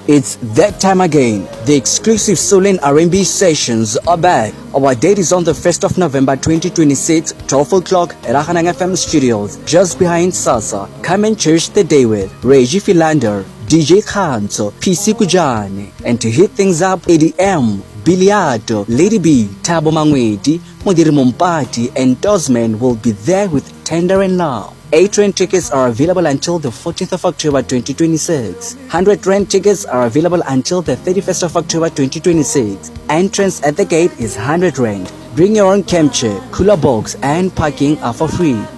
It's that time again. The exclusive Soul and R&B sessions are back. Our date is on the 1st of November 2026, 12 o'clock at Ahanang FM Studios, just behind Sasa. Come and cherish the day with Reggie Philander, DJ Khanzo, PC Kujane, and to hit things up, ADM, Biliato, Lady B, Tabo Mangwedi, Modiri Mompati, and Dozman will be there with Tender and Love. 8 Rand tickets are available until the 14th of October 2026. 100 Rand tickets are available until the 31st of October 2026. Entrance at the gate is 100 Rand. Bring your own camp chair, cooler box, and parking are for free.